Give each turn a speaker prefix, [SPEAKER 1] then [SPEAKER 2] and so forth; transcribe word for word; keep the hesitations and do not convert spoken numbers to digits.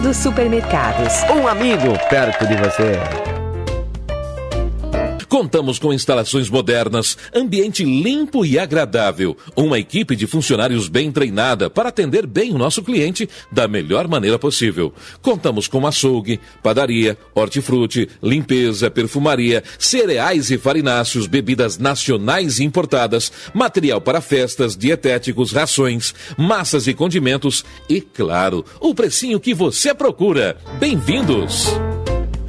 [SPEAKER 1] dos supermercados.
[SPEAKER 2] Um amigo perto de você.
[SPEAKER 3] Contamos com instalações modernas, ambiente limpo e agradável, uma equipe de funcionários bem treinada para atender bem o nosso cliente da melhor maneira possível. Contamos com açougue, padaria, hortifruti, limpeza, perfumaria, cereais e farináceos, bebidas nacionais e importadas, material para festas, dietéticos, rações, massas e condimentos e, claro, o precinho que você procura. Bem-vindos!